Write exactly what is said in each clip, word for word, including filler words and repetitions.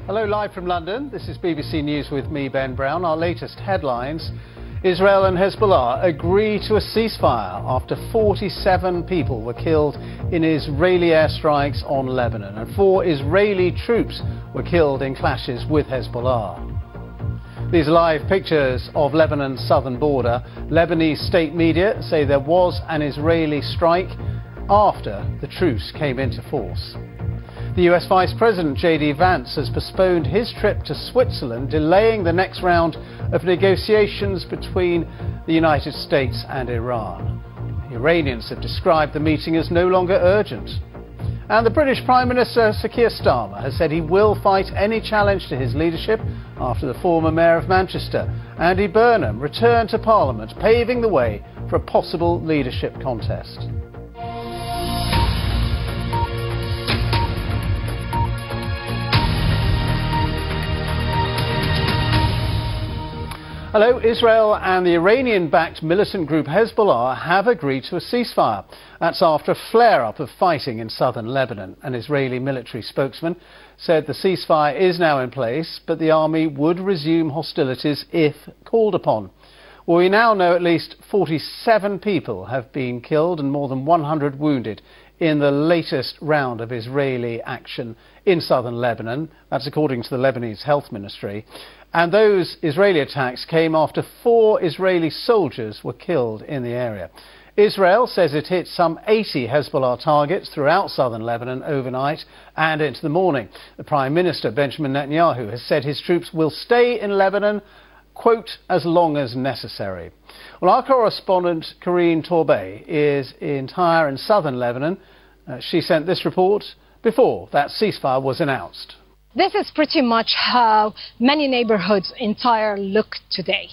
Hello, live from London. This is B B C News with me, Ben Brown. Our latest headlines. Israel and Hezbollah agree to a ceasefire after forty-seven people were killed in Israeli airstrikes on Lebanon, and four Israeli troops were killed in clashes with Hezbollah. These live pictures of Lebanon's southern border. Lebanese state media say there was an Israeli strike after the truce came into force. The U S Vice President J D Vance has postponed his trip to Switzerland, delaying the next round of negotiations between the United States and Iran. Iranians have described the meeting as no longer urgent. And the British Prime Minister Sir Keir Starmer has said he will fight any challenge to his leadership after the former Mayor of Manchester, Andy Burnham, returned to Parliament, paving the way for a possible leadership contest. Hello, Israel and the Iranian-backed militant group Hezbollah have agreed to a ceasefire. That's after a flare-up of fighting in southern Lebanon. An Israeli military spokesman said the ceasefire is now in place, but the army would resume hostilities if called upon. Well, we now know at least forty-seven people have been killed and more than one hundred wounded in the latest round of Israeli action in southern Lebanon. That's according to the Lebanese Health Ministry. And those Israeli attacks came after four Israeli soldiers were killed in the area. Israel says it hit some eighty Hezbollah targets throughout southern Lebanon overnight and into the morning. The Prime Minister, Benjamin Netanyahu, has said his troops will stay in Lebanon, quote, as long as necessary. Well, our correspondent, Karine Torbay, is in Tyre in southern Lebanon. Uh, she sent this report before that ceasefire was announced. This is pretty much how many neighborhoods in Tyre look today.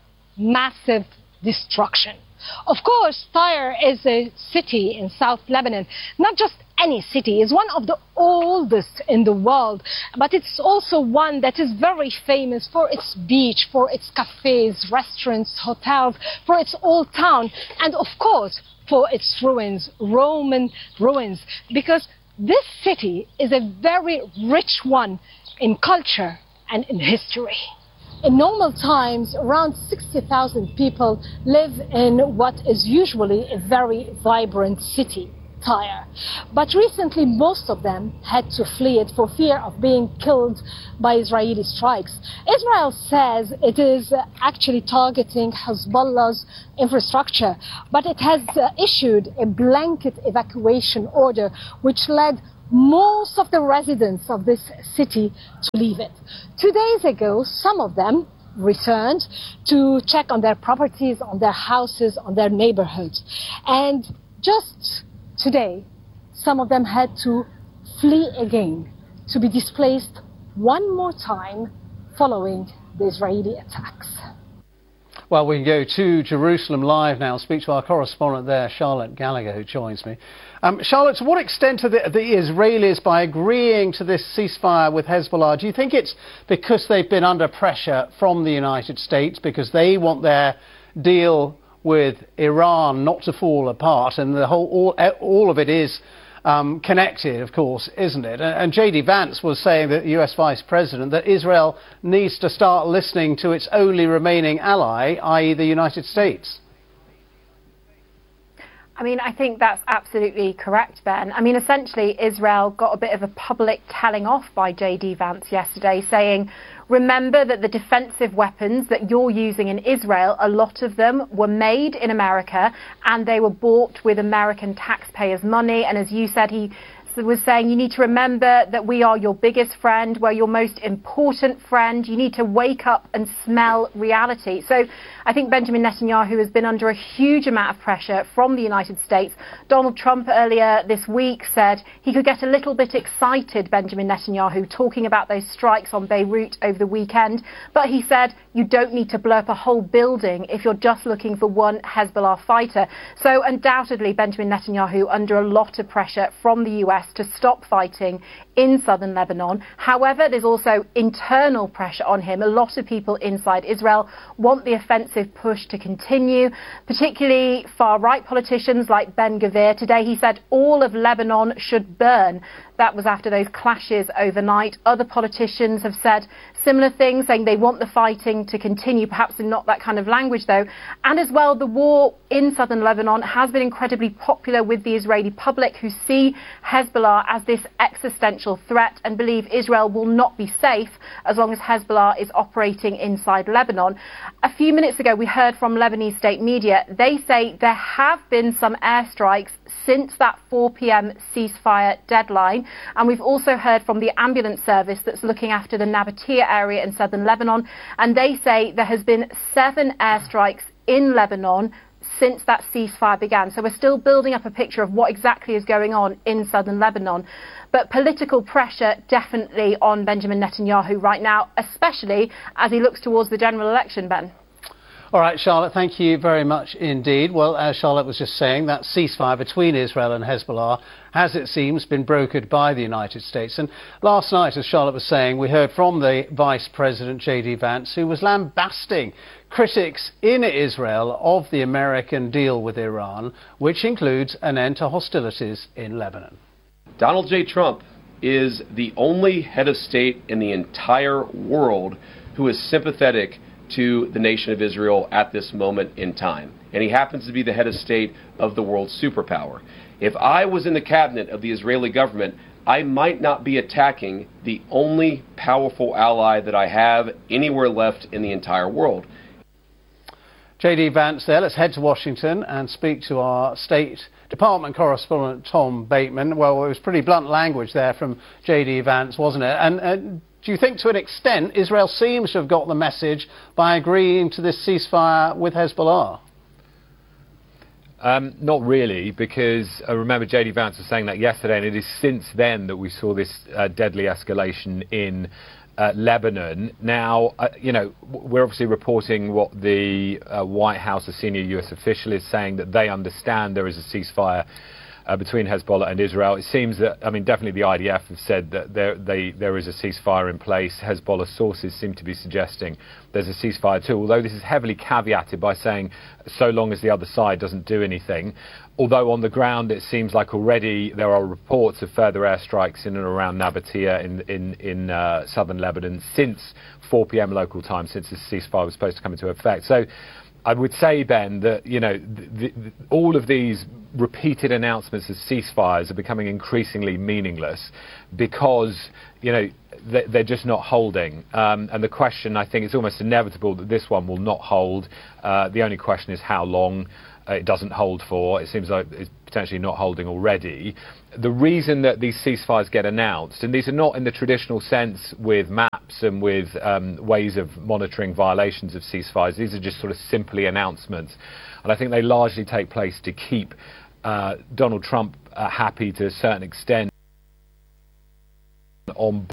Massive destruction. Of course, Tyre is a city in South Lebanon. Not just any city. It's one of the oldest in the world. But it's also one that is very famous for its beach, for its cafes, restaurants, hotels, for its old town, and of course, for its ruins, Roman ruins. Because this city is a very rich one in culture and in history. In normal times, around sixty thousand people live in what is usually a very vibrant city, Tyre. But recently, most of them had to flee it for fear of being killed by Israeli strikes. Israel says it is actually targeting Hezbollah's infrastructure, but it has uh, issued a blanket evacuation order, which led most of the residents of this city to leave it. Two days ago, some of them returned to check on their properties, on their houses, on their neighborhoods. And just today, some of them had to flee again, to be displaced one more time following the Israeli attacks. Well, we can go to Jerusalem live now, speak to our correspondent there, Charlotte Gallagher, who joins me. Um, Charlotte, to what extent are the, the Israelis, by agreeing to this ceasefire with Hezbollah, do you think it's because they've been under pressure from the United States, because they want their deal with Iran not to fall apart, and the whole all, all of it is um, connected, of course, isn't it? And, and J D Vance was saying, that the U S Vice President, that Israel needs to start listening to its only remaining ally, that is the United States. I mean, I think that's absolutely correct, Ben. I mean, essentially, Israel got a bit of a public telling off by J D Vance yesterday, saying, remember that the defensive weapons that you're using in Israel, a lot of them were made in America and they were bought with American taxpayers' money. And as you said, he was saying you need to remember that we are your biggest friend, we're your most important friend. You need to wake up and smell reality. So I think Benjamin Netanyahu has been under a huge amount of pressure from the United States. Donald Trump earlier this week said he could get a little bit excited, Benjamin Netanyahu, talking about those strikes on Beirut over the weekend. But he said you don't need to blow up a whole building if you're just looking for one Hezbollah fighter. So undoubtedly Benjamin Netanyahu under a lot of pressure from the U S to stop fighting in southern Lebanon. However, there's also internal pressure on him. A lot of people inside Israel want the offensive push to continue, particularly far-right politicians like Ben Gvir. Today he said all of Lebanon should burn. That was after those clashes overnight. Other politicians have said similar things, saying they want the fighting to continue, perhaps in not that kind of language though. And as well, the war in southern Lebanon has been incredibly popular with the Israeli public, who see Hezbollah as this existential threat and believe Israel will not be safe as long as Hezbollah is operating inside Lebanon. A few minutes ago, we heard from Lebanese state media. They say there have been some airstrikes since that four p m ceasefire deadline. And we've also heard from the ambulance service that's looking after the Nabatea area in southern Lebanon. And they say there has been seven airstrikes in Lebanon since that ceasefire began. So we're still building up a picture of what exactly is going on in southern Lebanon. But political pressure definitely on Benjamin Netanyahu right now, especially as he looks towards the general election, Ben. All right, Charlotte, thank you very much indeed. Well, as Charlotte was just saying, that ceasefire between Israel and Hezbollah has, it seems, been brokered by the United States. And last night, as Charlotte was saying, we heard from the Vice President, J D Vance, who was lambasting critics in Israel of the American deal with Iran, which includes an end to hostilities in Lebanon. Donald J. Trump is the only head of state in the entire world who is sympathetic to the nation of Israel at this moment in time. And he happens to be the head of state of the world superpower. If I was in the cabinet of the Israeli government, I might not be attacking the only powerful ally that I have anywhere left in the entire world. J D Vance there. Let's head to Washington and speak to our State Department correspondent, Tom Bateman. Well, it was pretty blunt language there from J D Vance, wasn't it? And, and do you think, to an extent, Israel seems to have got the message by agreeing to this ceasefire with Hezbollah? Um, not really, because I remember J D Vance was saying that yesterday, and it is since then that we saw this uh, deadly escalation in uh, Lebanon. Now, uh, you know, we're obviously reporting what the uh, White House, a senior U S official, is saying, that they understand there is a ceasefire Uh, between Hezbollah and Israel. It seems that, I mean, definitely the I D F have said that there, they, there is a ceasefire in place. Hezbollah sources seem to be suggesting there's a ceasefire too, although this is heavily caveated by saying so long as the other side doesn't do anything. Although on the ground it seems like already there are reports of further airstrikes in and around Nabatea in, in, in uh, southern Lebanon since four p m local time, since the ceasefire was supposed to come into effect. So I would say, Ben, that, you know, the, the, all of these repeated announcements of ceasefires are becoming increasingly meaningless because, you know, they, they're just not holding. Um, and the question, I think, it's almost inevitable that this one will not hold. Uh, the only question is how long uh, it doesn't hold for. It seems like it's potentially not holding already. The reason that these ceasefires get announced, and these are not in the traditional sense with maps and with um, ways of monitoring violations of ceasefires, these are just sort of simply announcements. And I think they largely take place to keep uh, Donald Trump uh, happy to a certain extent on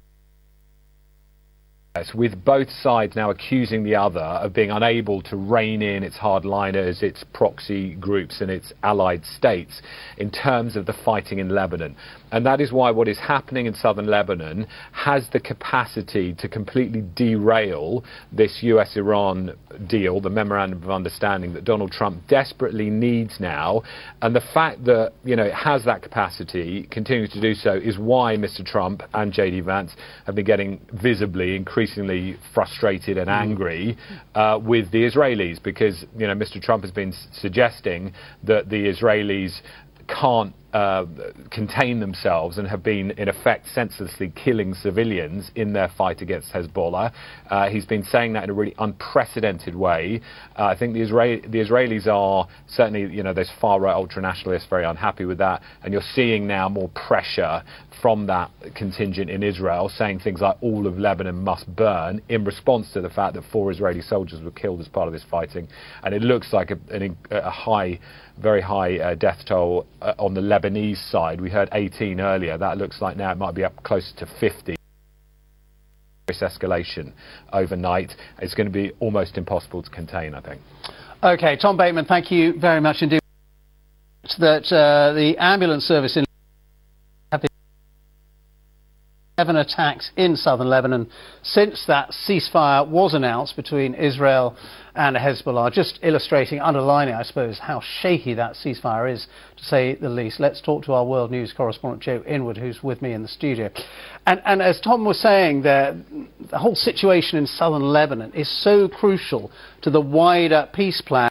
with both sides now accusing the other of being unable to rein in its hardliners, its proxy groups and its allied states in terms of the fighting in Lebanon. And that is why what is happening in southern Lebanon has the capacity to completely derail this U S Iran deal, the memorandum of understanding that Donald Trump desperately needs now. And the fact that, you know, it has that capacity, continues to do so, is why Mister Trump and J D Vance have been getting visibly increasingly increasingly frustrated and angry uh, with the Israelis, because, you know, Mister Trump has been suggesting that the Israelis can't uh, contain themselves and have been, in effect, senselessly killing civilians in their fight against Hezbollah. Uh, he's been saying that in a really unprecedented way. Uh, I think the, Isra- the Israelis are certainly, you know, those far-right ultra-nationalists very unhappy with that, and you're seeing now more pressure from that contingent in Israel saying things like all of Lebanon must burn in response to the fact that four Israeli soldiers were killed as part of this fighting. And it looks like a, an, a high, very high uh, death toll uh, on the Lebanese side. We heard eighteen earlier. That looks like now it might be up closer to fifty. This escalation overnight. It's going to be almost impossible to contain, I think. OK, Tom Bateman, thank you very much indeed. That uh, the ambulance service in Seven attacks in southern Lebanon since that ceasefire was announced between Israel and Hezbollah, just illustrating, underlining, I suppose, how shaky that ceasefire is, to say the least. Let's talk to our World News correspondent, Joe Inwood, who's with me in the studio. And, and as Tom was saying there, the whole situation in southern Lebanon is so crucial to the wider peace plan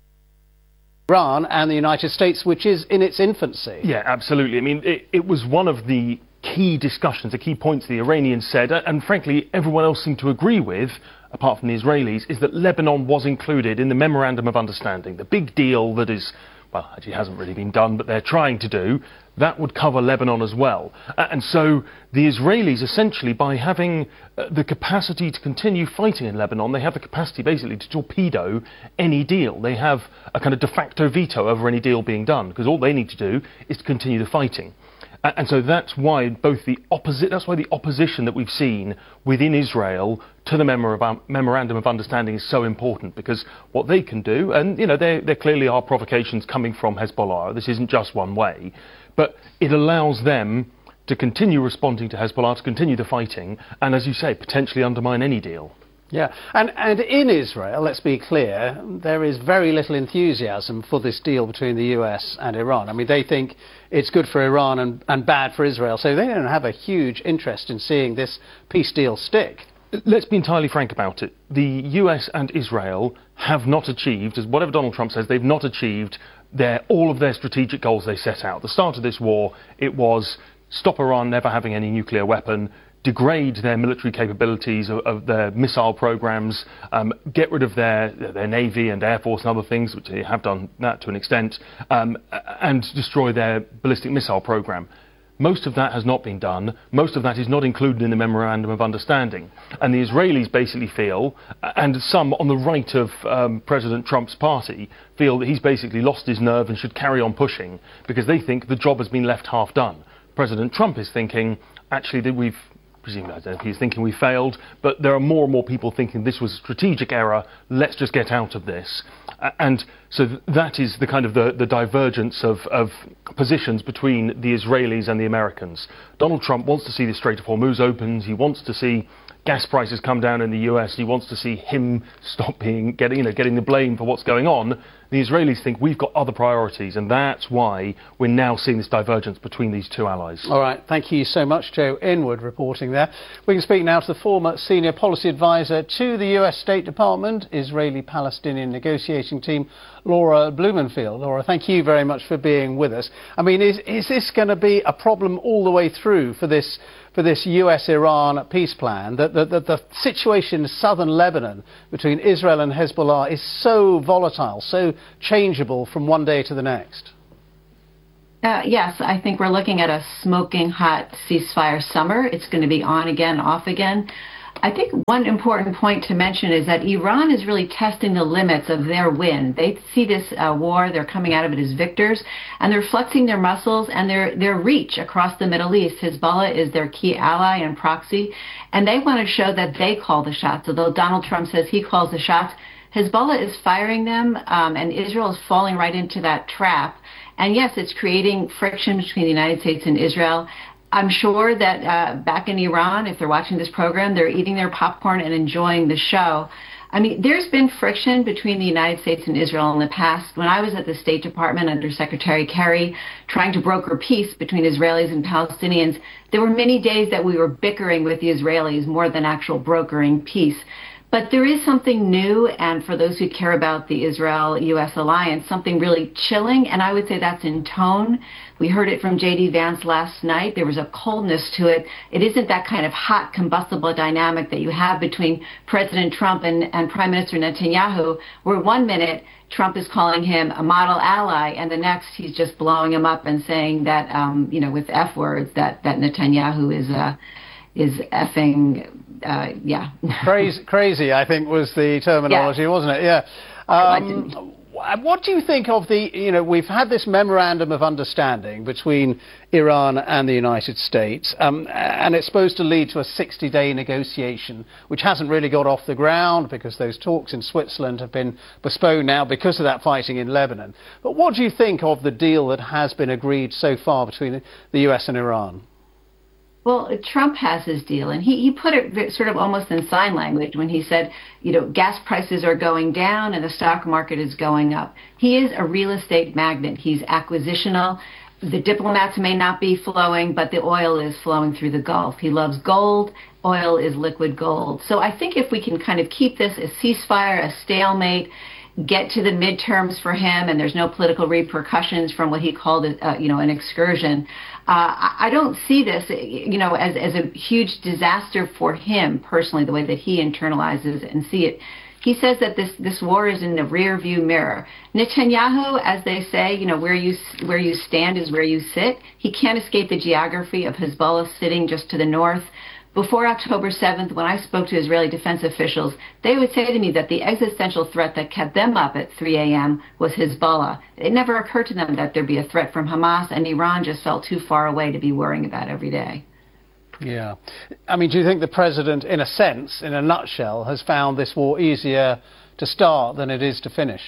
of Iran and the United States, which is in its infancy. Yeah, absolutely. I mean, it, it was one of the key discussions, the key points the Iranians said, and frankly everyone else seemed to agree with, apart from the Israelis, is that Lebanon was included in the Memorandum of Understanding. The big deal that is, well, actually hasn't really been done, but they're trying to do, that would cover Lebanon as well. Uh, and so the Israelis, essentially, by having uh, the capacity to continue fighting in Lebanon, they have the capacity basically to torpedo any deal. They have a kind of de facto veto over any deal being done, because all they need to do is to continue the fighting. And so that's why both the opposi- that's why the opposition that we've seen within Israel to the memor- memorandum of understanding is so important, because what they can do, and you know, there, there clearly are provocations coming from Hezbollah. This isn't just one way, but it allows them to continue responding to Hezbollah, to continue the fighting, and as you say, potentially undermine any deal. Yeah, and, and in Israel, let's be clear, there is very little enthusiasm for this deal between the U S and Iran. I mean, they think it's good for Iran and, and bad for Israel, so they don't have a huge interest in seeing this peace deal stick. Let's be entirely frank about it. The U S and Israel have not achieved, as whatever Donald Trump says, they've not achieved their, all of their strategic goals they set out. At the start of this war, it was stop Iran never having any nuclear weapon, degrade their military capabilities of, of their missile programs, um, get rid of their their navy and air force and other things, which they have done that to an extent, um, and destroy their ballistic missile program. Most of that has not been done. Most of that is not included in the Memorandum of Understanding. And the Israelis basically feel, and some on the right of um, President Trump's party, feel that he's basically lost his nerve and should carry on pushing, because they think the job has been left half done. President Trump is thinking, actually, that we've Presumably, I don't know if he's thinking we failed, but there are more and more people thinking this was a strategic error, let's just get out of this. Uh, and so th- that is the kind of the, the divergence of, of positions between the Israelis and the Americans. Donald Trump wants to see the Strait of Hormuz opened, he wants to see gas prices come down in the U S, he wants to see him stop being, getting, you know, getting the blame for what's going on. The Israelis think we've got other priorities, and that's why we're now seeing this divergence between these two allies. All right, thank you so much, Joe Inwood, reporting there. We can speak now to the former senior policy advisor to the U S State Department, Israeli-Palestinian negotiating team, Laura Blumenfield. Laura, thank you very much for being with us. I mean, is, is this going to be a problem all the way through for this for this U S-Iran peace plan, that the, the, the situation in southern Lebanon between Israel and Hezbollah is so volatile, so changeable from one day to the next? Uh, yes, I think we're looking at a smoking hot ceasefire summer. It's going to be on again, off again. I think one important point to mention is that Iran is really testing the limits of their win. They see this uh, war, they're coming out of it as victors, and they're flexing their muscles and their, their reach across the Middle East. Hezbollah is their key ally and proxy, and they want to show that they call the shots. Although Donald Trump says he calls the shots, Hezbollah is firing them, um, and Israel is falling right into that trap. And yes, it's creating friction between the United States and Israel. I'm sure that uh, back in Iran, if they're watching this program, they're eating their popcorn and enjoying the show. I mean, there's been friction between the United States and Israel in the past. When I was at the State Department under Secretary Kerry, trying to broker peace between Israelis and Palestinians, there were many days that we were bickering with the Israelis more than actual brokering peace. But there is something new, and for those who care about the Israel-U S alliance, something really chilling, and I would say that's in tone. We heard it from J D Vance last night. There was a coldness to it. It isn't that kind of hot, combustible dynamic that you have between President Trump and, and Prime Minister Netanyahu, where one minute Trump is calling him a model ally, and the next he's just blowing him up and saying that, um, you know, with F words, that, that Netanyahu is a... is effing, uh, yeah. crazy, crazy, I think, was the terminology, yeah. wasn't it? Yeah. Um, what do you think of the, you know, we've had this memorandum of understanding between Iran and the United States, um, and it's supposed to lead to a sixty-day negotiation, which hasn't really got off the ground because those talks in Switzerland have been postponed now because of that fighting in Lebanon. But what do you think of the deal that has been agreed so far between the U S and Iran? Well, Trump has his deal, and he, he put it sort of almost in sign language when he said, you know, gas prices are going down and the stock market is going up. He is a real estate magnate. He's acquisitional. The diplomats may not be flowing, but the oil is flowing through the Gulf. He loves gold. Oil is liquid gold. So I think if we can kind of keep this a ceasefire, a stalemate, get to the midterms for him, and there's no political repercussions from what he called, uh, you know, an excursion. Uh, I don't see this, you know, as, as a huge disaster for him personally, the way that he internalizes and see it. He says that this, this war is in the rear view mirror. Netanyahu, as they say, you know, where you, where you stand is where you sit. He can't escape the geography of Hezbollah sitting just to the north. Before October seventh, when I spoke to Israeli defense officials, they would say to me that the existential threat that kept them up at three a.m. was Hezbollah. It never occurred to them that there'd be a threat from Hamas, and Iran just felt too far away to be worrying about every day. Yeah. I mean, do you think the president, in a sense, in a nutshell, has found this war easier to start than it is to finish?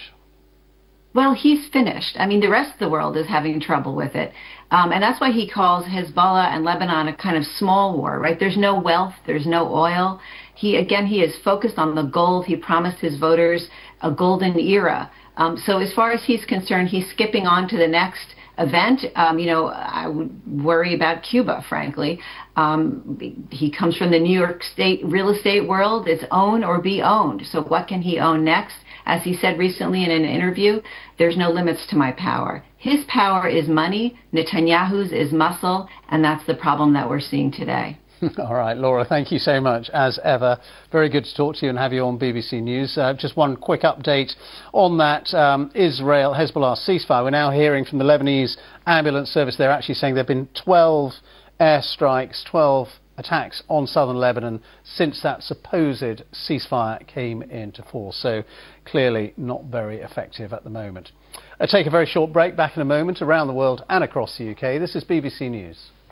Well, he's finished. I mean, the rest of the world is having trouble with it. Um, and that's why he calls Hezbollah and Lebanon a kind of small war, right? There's no wealth. There's no oil. He, again, he is focused on the gold. He promised his voters a golden era. Um, so as far as he's concerned, he's skipping on to the next event. Um, you know, I would worry about Cuba, frankly. Um, he comes from the New York State real estate world. It's own or be owned. So what can he own next? As he said recently in an interview, there's no limits to my power. His power is money, Netanyahu's is muscle, and that's the problem that we're seeing today. All right, Laura, thank you so much, as ever. Very good to talk to you and have you on B B C News. Uh, just one quick update on that um, Israel-Hezbollah ceasefire. We're now hearing from the Lebanese ambulance service. They're actually saying there have been twelve airstrikes, twelve attacks on southern Lebanon since that supposed ceasefire came into force. So clearly not very effective at the moment. I'll take a very short break. Back in a moment. Around the world and across the U K, this is B B C News.